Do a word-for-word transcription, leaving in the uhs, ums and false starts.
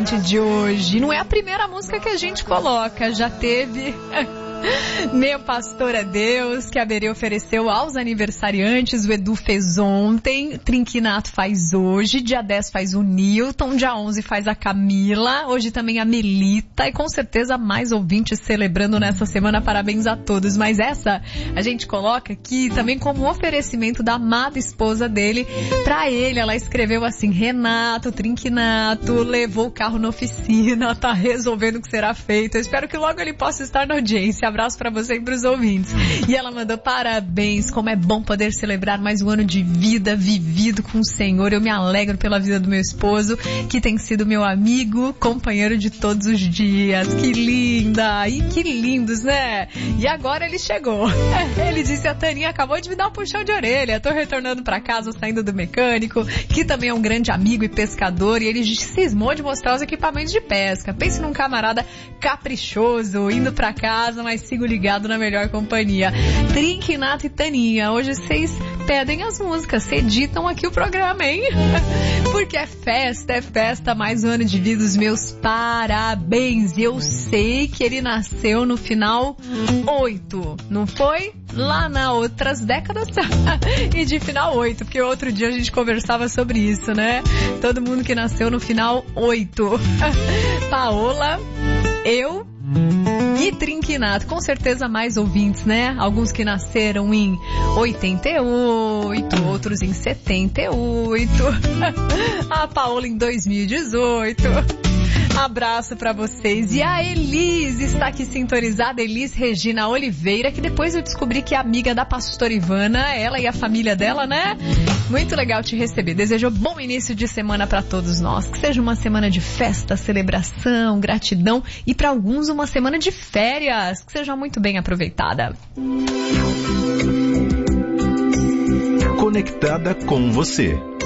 aniversariante de hoje. Não é a primeira música que a gente coloca, já teve... Meu pastor é Deus, que a Berê ofereceu aos aniversariantes, o Edu fez ontem, Trinquinato faz hoje, dia dez faz o Nilton, dia onze faz a Camila, hoje também a Melita e com certeza mais ouvintes celebrando nessa semana, parabéns a todos. Mas essa a gente coloca aqui também como oferecimento da amada esposa dele pra ele. Ela escreveu assim: Renato, Trinquinato, levou o carro na oficina, tá resolvendo o que será feito, eu espero que logo ele possa estar na audiência. Abraço pra você e pros ouvintes. E ela mandou parabéns, como é bom poder celebrar mais um ano de vida vivido com o Senhor. Eu me alegro pela vida do meu esposo, que tem sido meu amigo, companheiro de todos os dias. Que linda! E que lindos, né? E agora ele chegou. Ele disse: a Taninha acabou de me dar um puxão de orelha. Tô retornando pra casa, saindo do mecânico, que também é um grande amigo e pescador, e ele cismou de mostrar os equipamentos de pesca. Pense num camarada caprichoso, indo pra casa, mas sigo ligado na melhor companhia. Trinquinato e Taninha, hoje vocês pedem as músicas, vocês editam aqui o programa, hein? Porque é festa, é festa, mais um ano de vida, os meus parabéns. Eu sei que ele nasceu no final oito, não foi? Lá nas outras décadas e de final oito, porque outro dia a gente conversava sobre isso, né? Todo mundo que nasceu no final oito. Paola, eu e Trinquinato, com certeza mais ouvintes, né? Alguns que nasceram em oitenta e oito, outros em setenta e oito, a Paola em dois mil e dezoito. Abraço pra vocês. E a Elis está aqui sintonizada, Elis Regina Oliveira, que depois eu descobri que é amiga da pastora Ivana, ela e a família dela, né? Muito legal te receber. Desejo bom início de semana pra todos nós. Que seja uma semana de festa, celebração, gratidão e pra alguns uma semana de férias. Que seja muito bem aproveitada. Conectada com você.